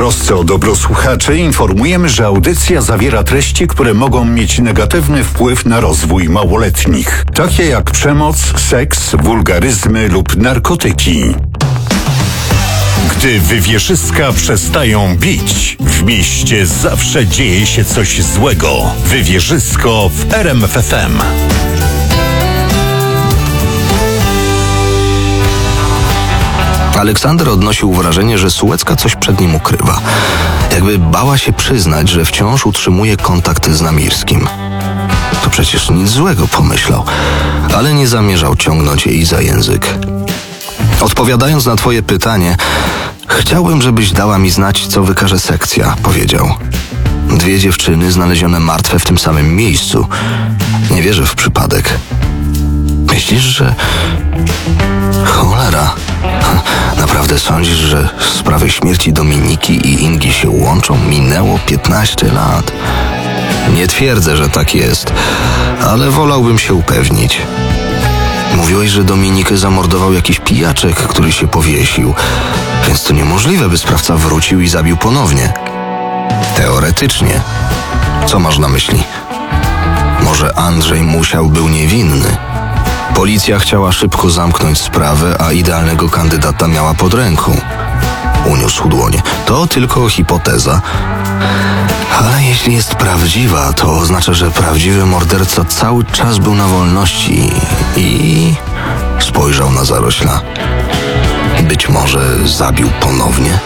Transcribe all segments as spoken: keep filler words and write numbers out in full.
trosce o dobro słuchaczy informujemy, że audycja zawiera treści, które mogą mieć negatywny wpływ na rozwój małoletnich, takie jak przemoc, seks, wulgaryzmy lub narkotyki. Gdy wywieszyska przestają bić, w mieście zawsze dzieje się coś złego. Wywieszysko w R M F F M. Aleksander odnosił wrażenie, że Sułecka coś przed nim ukrywa. Jakby bała się przyznać, że wciąż utrzymuje kontakt z Namirskim. To przecież nic złego, pomyślał, ale nie zamierzał ciągnąć jej za język. Odpowiadając na twoje pytanie, chciałbym, żebyś dała mi znać, co wykaże sekcja, powiedział. Dwie dziewczyny znalezione martwe w tym samym miejscu. Nie wierzę w przypadek. Myślisz, że... Cholera. Naprawdę sądzisz, że sprawy śmierci Dominiki i Ingi się łączą? Minęło piętnaście lat. Nie twierdzę, że tak jest, ale wolałbym się upewnić. Mówiłeś, że Dominikę zamordował jakiś pijaczek, który się powiesił, więc to niemożliwe, by sprawca wrócił i zabił ponownie. Teoretycznie. Co masz na myśli? Może Andrzej Musiał był niewinny? Policja chciała szybko zamknąć sprawę, a idealnego kandydata miała pod ręką. Uniósł dłonie. To tylko hipoteza. Ale jeśli jest prawdziwa, to oznacza, że prawdziwy morderca cały czas był na wolności i... Spojrzał na zarośla. Być może zabił ponownie?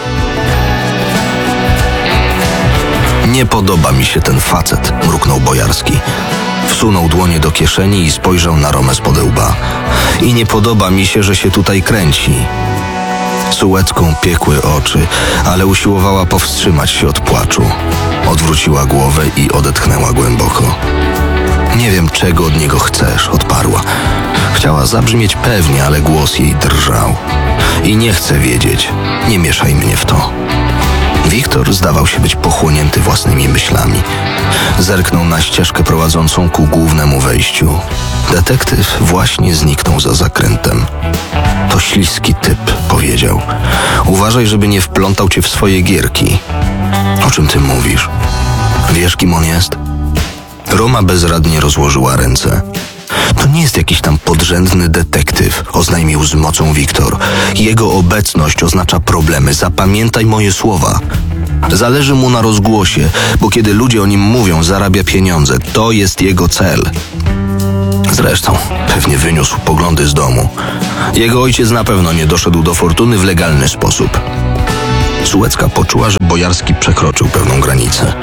Nie podoba mi się ten facet, mruknął Bojarski. Wsunął dłonie do kieszeni i spojrzał na Romę spod łba. I nie podoba mi się, że się tutaj kręci. Sułecką piekły oczy, ale usiłowała powstrzymać się od płaczu. Odwróciła głowę i odetchnęła głęboko. Nie wiem, czego od niego chcesz, odparła. Chciała zabrzmieć pewnie, ale głos jej drżał. I nie chcę wiedzieć. Nie mieszaj mnie w to. Wiktor zdawał się być pochłonięty własnymi myślami. Zerknął na ścieżkę prowadzącą ku głównemu wejściu. Detektyw właśnie zniknął za zakrętem. To śliski typ, powiedział. Uważaj, żeby nie wplątał cię w swoje gierki. O czym ty mówisz? Wiesz, kim on jest? Roma bezradnie rozłożyła ręce. To nie jest jakiś tam podrzędny detektyw, oznajmił z mocą Wiktor. Jego obecność oznacza problemy. Zapamiętaj moje słowa. Zależy mu na rozgłosie, bo kiedy ludzie o nim mówią, zarabia pieniądze. To jest jego cel. Zresztą pewnie wyniósł poglądy z domu. Jego ojciec na pewno nie doszedł do fortuny w legalny sposób. Sułecka poczuła, że Bojarski przekroczył pewną granicę.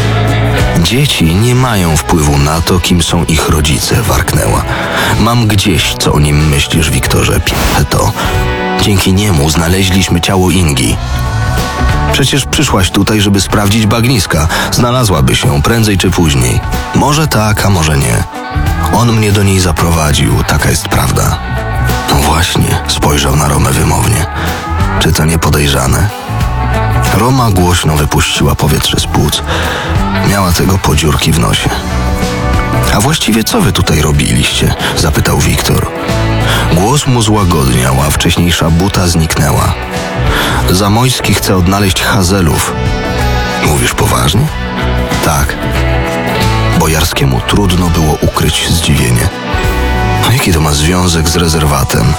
Dzieci nie mają wpływu na to, kim są ich rodzice, warknęła. Mam gdzieś, co o nim myślisz, Wiktorze, p***e to. Dzięki niemu znaleźliśmy ciało Ingi. Przecież przyszłaś tutaj, żeby sprawdzić bagniska. Znalazłaby się prędzej czy później. Może tak, a może nie. On mnie do niej zaprowadził, taka jest prawda. No właśnie, spojrzał na Romę wymownie. Czy to nie podejrzane? Roma głośno wypuściła powietrze z płuc. Miała tego podziurki w nosie. A właściwie co wy tutaj robiliście? Zapytał Wiktor. Głos mu złagodniał, a wcześniejsza buta zniknęła. Zamojski chce odnaleźć Hazelów. Mówisz poważnie? Tak. Bojarskiemu trudno było ukryć zdziwienie. A jaki to ma związek z rezerwatem?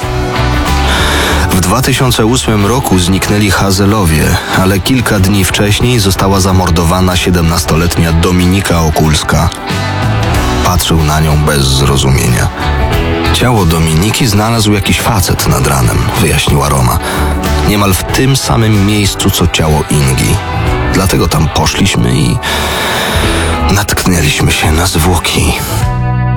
W dwa tysiące ósmym roku zniknęli Hazelowie, ale kilka dni wcześniej została zamordowana siedemnastoletnia Dominika Okulska. Patrzył na nią bez zrozumienia. Ciało Dominiki znalazł jakiś facet nad ranem, wyjaśniła Roma. Niemal w tym samym miejscu, co ciało Ingi. Dlatego tam poszliśmy i natknęliśmy się na zwłoki.